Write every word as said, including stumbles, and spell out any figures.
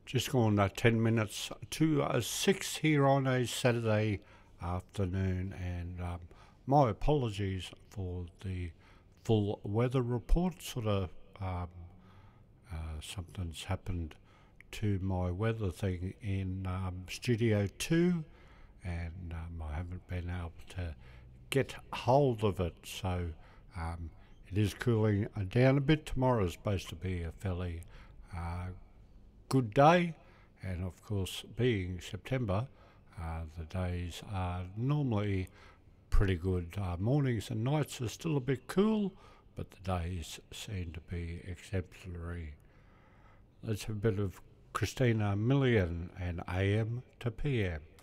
Just gone uh, ten minutes to uh, six here on a Saturday afternoon, and um, my apologies for the full weather report. Sort of um, uh, something's happened to my weather thing in um, Studio two, and um, I haven't been able to get hold of it. So um, it is cooling uh, down a bit. Tomorrow is supposed to be a fairly uh, good day, and of course, being September, uh, the days are normally pretty good. Uh, mornings and nights are still a bit cool, but the days seem to be exemplary. Let's have a bit of Christina Milian and A M to P M.